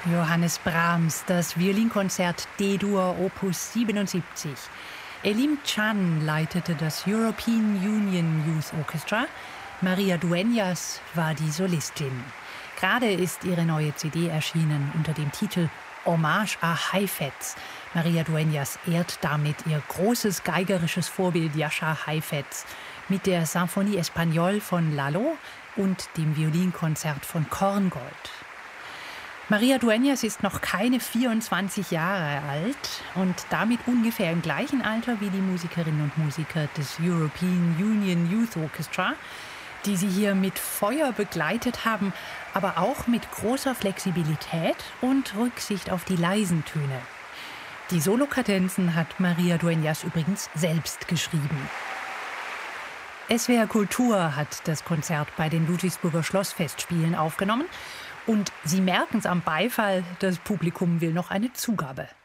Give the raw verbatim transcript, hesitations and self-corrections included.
Johannes Brahms, das Violinkonzert D-Dur Opus siebenundsiebzig. Elim Can leitete das European Union Youth Orchestra. Maria Dueñas war die Solistin. Gerade ist ihre neue C D erschienen unter dem Titel Hommage à Heifetz. Maria Dueñas ehrt damit ihr großes geigerisches Vorbild Jascha Heifetz mit der Symphonie Espagnole von Lalo und dem Violinkonzert von Korngold. Maria Dueñas ist noch keine vierundzwanzig Jahre alt und damit ungefähr im gleichen Alter wie die Musikerinnen und Musiker des European Union Youth Orchestra, die sie hier mit Feuer begleitet haben, aber auch mit großer Flexibilität und Rücksicht auf die leisen Töne. Die Solokadenzen hat Maria Dueñas übrigens selbst geschrieben. S W R Kultur hat das Konzert bei den Ludwigsburger Schlossfestspielen aufgenommen und Sie merken es am Beifall, das Publikum will noch eine Zugabe.